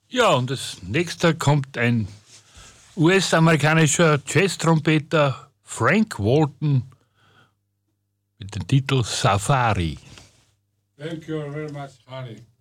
Ja, und als nächster kommt ein US-amerikanischer Jazz-Trompeter Frank Walton mit dem Titel Safari. Thank you very much, honey.